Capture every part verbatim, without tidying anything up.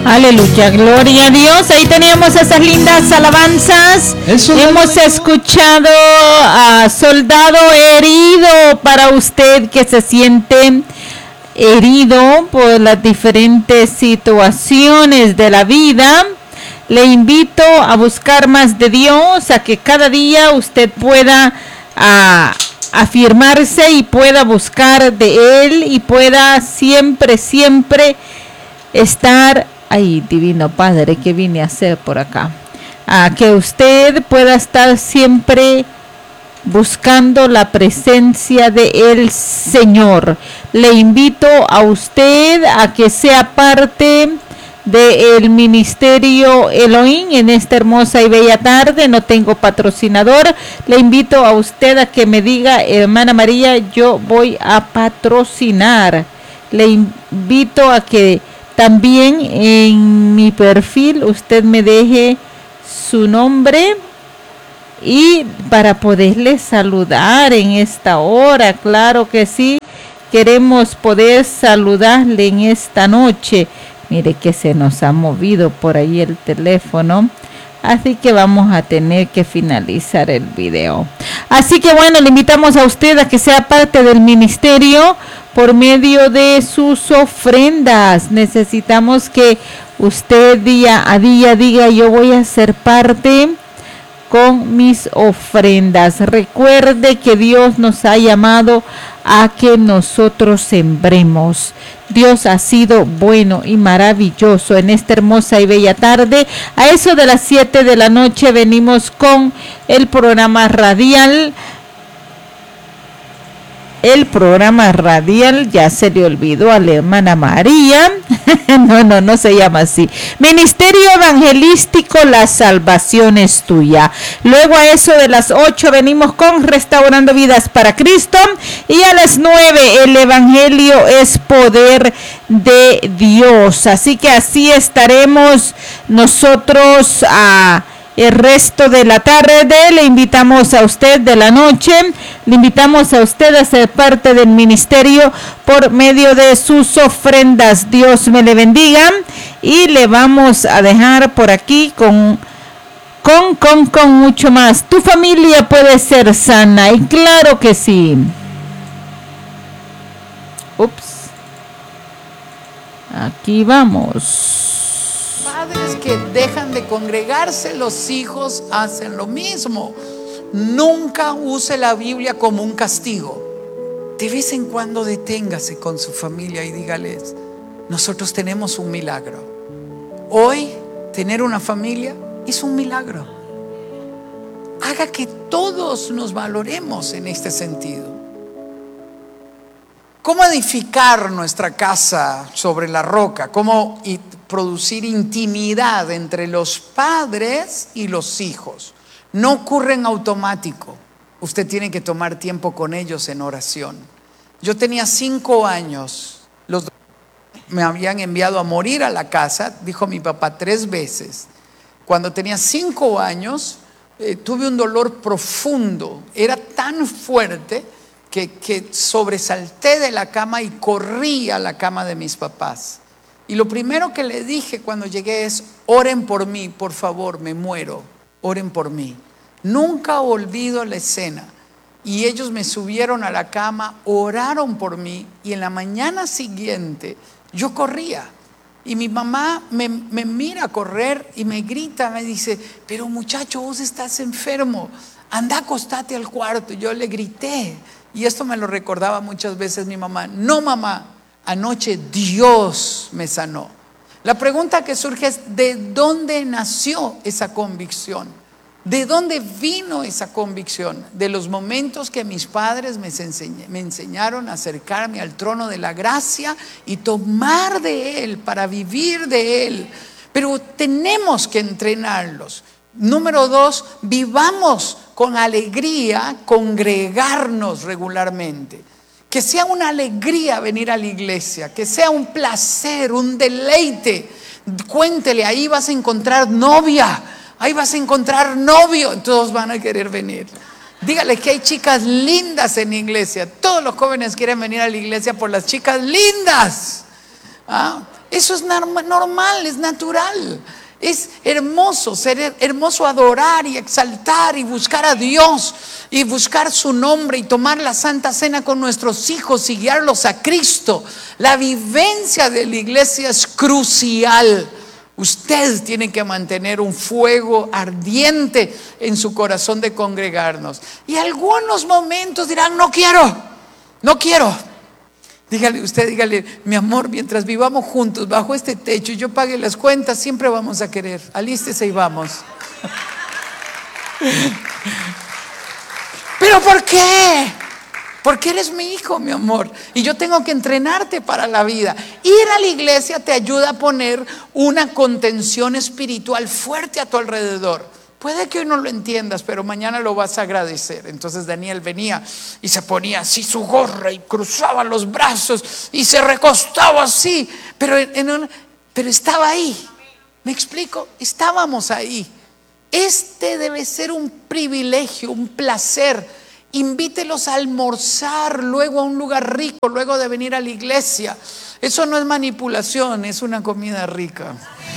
Aleluya, gloria a Dios. Ahí teníamos esas lindas alabanzas. Hemos escuchado a Soldado Herido, para usted que se siente herido por las diferentes situaciones de la vida. Le invito a buscar más de Dios, a que cada día usted pueda a, afirmarse y pueda buscar de Él y pueda siempre, siempre estar. Ay, Divino Padre, ¿qué vine a hacer por acá? A que usted pueda estar siempre buscando la presencia del Señor. Le invito a usted a que sea parte del ministerio Elohim en esta hermosa y bella tarde. No tengo patrocinador. Le invito a usted a que me diga, hermana María, yo voy a patrocinar. Le invito a que también en mi perfil usted me deje su nombre y para poderle saludar en esta hora. Claro que sí, queremos poder saludarle en esta noche. Mire que se nos ha movido por ahí el teléfono, así que vamos a tener que finalizar el video. Así que bueno, le invitamos a usted a que sea parte del ministerio por medio de sus ofrendas. Necesitamos que usted día a día diga, yo voy a ser parte con mis ofrendas. Recuerde que Dios nos ha llamado a que nosotros sembremos. Dios ha sido bueno y maravilloso en esta hermosa y bella tarde. A eso de las siete de la noche venimos con el programa radial. El programa radial, ya se le olvidó a la hermana María. no, no, no se llama así. Ministerio Evangelístico, la salvación es tuya. Luego a eso de las ocho venimos con Restaurando Vidas para Cristo. Y a las nueve el Evangelio es poder de Dios. Así que así estaremos nosotros a... el resto de la tarde. Le invitamos a usted de la noche, le invitamos a usted a ser parte del ministerio por medio de sus ofrendas. Dios me le bendiga y le vamos a dejar por aquí con con con con mucho más. Tu familia puede ser sana, y claro que sí. Ups. Aquí vamos. Padres que dejan de congregarse, los hijos hacen lo mismo. Nunca use la Biblia como un castigo. De vez en cuando deténgase con su familia y dígales, nosotros tenemos un milagro. Hoy tener una familia es un milagro. Haga que todos nos valoremos en este sentido. ¿Cómo edificar nuestra casa sobre la roca? ¿Cómo producir intimidad entre los padres y los hijos? No ocurre en automático. Usted tiene que tomar tiempo con ellos en oración. Yo tenía cinco años. Los me habían enviado a morir a la casa, dijo mi papá tres veces. Cuando tenía cinco años, eh, tuve un dolor profundo. Era tan fuerte Que, que sobresalté de la cama y corrí a la cama de mis papás. Y lo primero que le dije cuando llegué es, oren por mí, por favor, me muero, oren por mí. Nunca olvido la escena. Y ellos me subieron a la cama, oraron por mí, y en la mañana siguiente yo corría. Y mi mamá me, me mira correr y me grita, me dice, pero muchacho, vos estás enfermo, anda, acostate al cuarto. Yo le grité. Y esto me lo recordaba muchas veces mi mamá. No, mamá, anoche Dios me sanó. La pregunta que surge es, ¿de dónde nació esa convicción? ¿De dónde vino esa convicción? De los momentos que mis padres me, enseñ- me enseñaron a acercarme al trono de la gracia y tomar de Él para vivir de Él. Pero tenemos que entrenarlos. Número dos, vivamos con alegría, congregarnos regularmente. Que sea una alegría venir a la iglesia, que sea un placer, un deleite. Cuéntele, ahí vas a encontrar novia, ahí vas a encontrar novio, todos van a querer venir. Dígale que hay chicas lindas en la iglesia. Todos los jóvenes quieren venir a la iglesia por las chicas lindas. ¿Ah? Eso es normal, es natural. Es hermoso, ser hermoso adorar y exaltar y buscar a Dios y buscar su nombre y tomar la Santa Cena con nuestros hijos y guiarlos a Cristo. La vivencia de la iglesia es crucial. Usted tiene que mantener un fuego ardiente en su corazón de congregarnos. Y algunos momentos dirán, no quiero, no quiero. Dígale, usted dígale, mi amor, mientras vivamos juntos bajo este techo y yo pague las cuentas, siempre vamos a querer. Alístese y vamos. ¿Pero por qué? Porque eres mi hijo, mi amor, y yo tengo que entrenarte para la vida. Ir a la iglesia te ayuda a poner una contención espiritual fuerte a tu alrededor. Puede que hoy no lo entiendas, pero mañana lo vas a agradecer. Entonces Daniel venía y se ponía así su gorra y cruzaba los brazos y se recostaba así, pero, en una, pero estaba ahí. ¿Me explico? Estábamos ahí. Este debe ser un privilegio, un placer. Invítelos a almorzar, luego a un lugar rico, luego de venir a la iglesia. Eso no es manipulación, es una comida rica.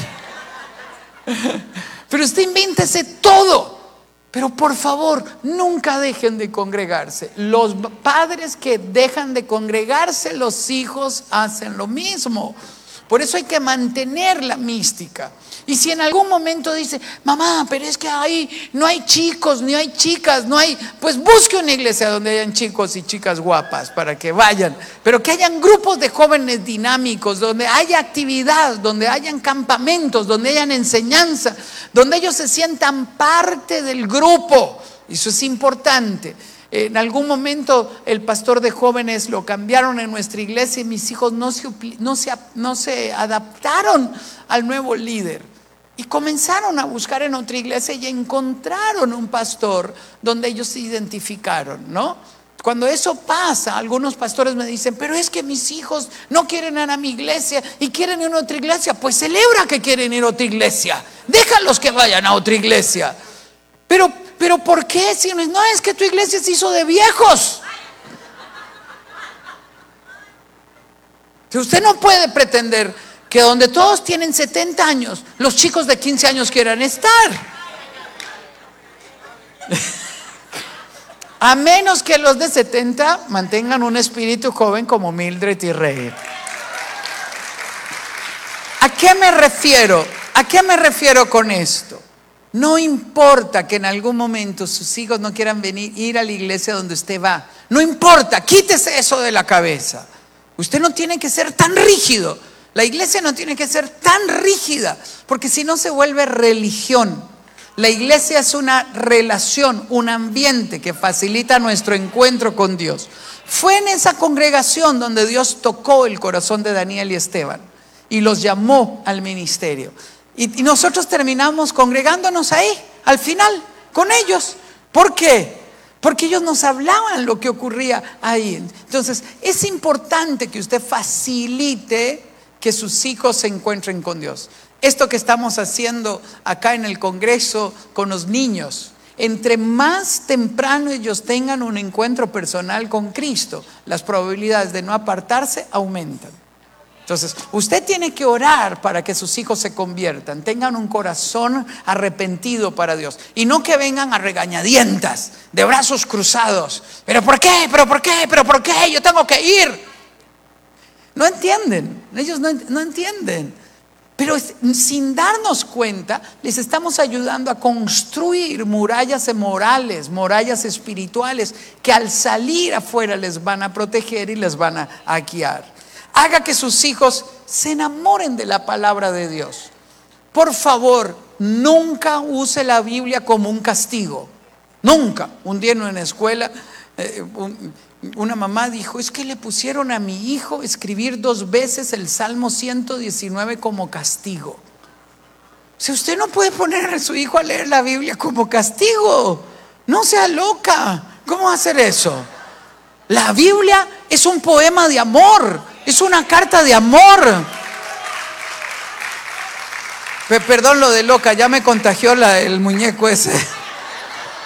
Pero usted invéntese todo. Pero por favor, nunca dejen de congregarse. Los padres que dejan de congregarse, los hijos hacen lo mismo. Por eso hay que mantener la mística. Y si en algún momento dice, mamá, pero es que ahí no hay chicos, ni hay chicas, no hay, pues busque una iglesia donde hayan chicos y chicas guapas para que vayan. Pero que hayan grupos de jóvenes dinámicos, donde haya actividad, donde hayan campamentos, donde hayan enseñanza, donde ellos se sientan parte del grupo. Eso es importante. En algún momento el pastor de jóvenes lo cambiaron en nuestra iglesia y mis hijos no se, no se, no se adaptaron al nuevo líder y comenzaron a buscar en otra iglesia y encontraron un pastor donde ellos se identificaron, ¿no? Cuando eso pasa, algunos pastores me dicen, pero es que mis hijos no quieren ir a mi iglesia y quieren ir a otra iglesia. Pues celebra que quieren ir a otra iglesia, déjalos que vayan a otra iglesia. Pero Pero ¿por qué? Si no, no, es que tu iglesia se hizo de viejos. Que usted no puede pretender que donde todos tienen setenta años, los chicos de quince años quieran estar. A menos que los de setenta mantengan un espíritu joven como Mildred y Rey. ¿A qué me refiero? ¿A qué me refiero con esto? No importa que en algún momento sus hijos no quieran venir, ir a la iglesia donde usted va. No importa, quítese eso de la cabeza. Usted no tiene que ser tan rígido. La iglesia no tiene que ser tan rígida, porque si no se vuelve religión. La iglesia es una relación, un ambiente que facilita nuestro encuentro con Dios. Fue en esa congregación donde Dios tocó el corazón de Daniel y Esteban y los llamó al ministerio. Y nosotros terminamos congregándonos ahí, al final, con ellos. ¿Por qué? Porque ellos nos hablaban lo que ocurría ahí. Entonces, es importante que usted facilite que sus hijos se encuentren con Dios. Esto que estamos haciendo acá en el Congreso con los niños, entre más temprano ellos tengan un encuentro personal con Cristo, las probabilidades de no apartarse aumentan. Entonces, usted tiene que orar para que sus hijos se conviertan, tengan un corazón arrepentido para Dios y no que vengan a regañadientas, de brazos cruzados. ¿Pero por qué? ¿Pero por qué? ¿Pero por qué? Yo tengo que ir. No entienden, ellos no, no entienden. Pero sin darnos cuenta, les estamos ayudando a construir murallas morales, murallas espirituales que al salir afuera les van a proteger y les van a, a guiar. Haga que sus hijos se enamoren de la palabra de Dios. Por favor, nunca use la Biblia como un castigo. Nunca. Un día en una escuela, eh, un, una mamá dijo, es que le pusieron a mi hijo escribir dos veces el Salmo ciento diecinueve como castigo. Si usted no puede poner a su hijo a leer la Biblia como castigo, no sea loca. ¿Cómo hacer eso? La Biblia es un poema de amor. Es una carta de amor. Perdón lo de loca, ya me contagió la, el muñeco ese.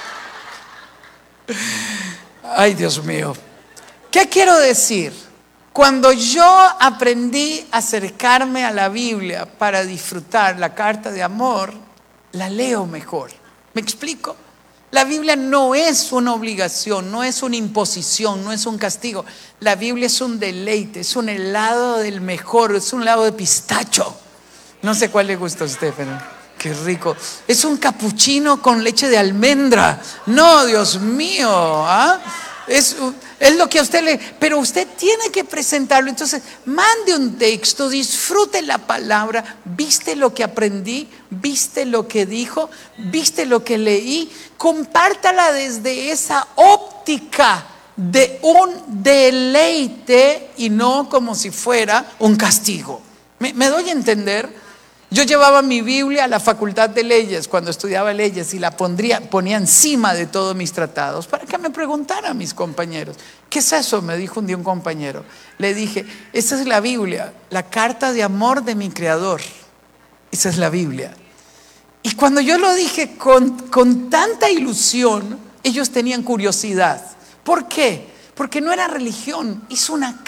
Ay, Dios mío. ¿Qué quiero decir? Cuando yo aprendí a acercarme a la Biblia para disfrutar la carta de amor, la leo mejor. ¿Me explico? La Biblia no es una obligación, no es una imposición, no es un castigo. La Biblia es un deleite, es un helado del mejor, es un helado de pistacho. No sé cuál le gusta a usted, pero qué rico. Es un capuchino con leche de almendra. No, Dios mío, ¿ah? Es, es lo que a usted le... Pero usted tiene que presentarlo. Entonces, mande un texto, disfrute la palabra. ¿Viste lo que aprendí? ¿Viste lo que dijo? ¿Viste lo que leí? Compártala desde esa óptica de un deleite y no como si fuera un castigo. ¿Me, me doy a entender? Yo llevaba mi Biblia a la facultad de leyes cuando estudiaba leyes y la pondría, ponía encima de todos mis tratados para que me preguntaran mis compañeros. ¿Qué es eso?, me dijo un día un compañero. Le dije, esta es la Biblia, la carta de amor de mi Creador. Esa es la Biblia. Y cuando yo lo dije con, con tanta ilusión, ellos tenían curiosidad. ¿Por qué? Porque no era religión, es una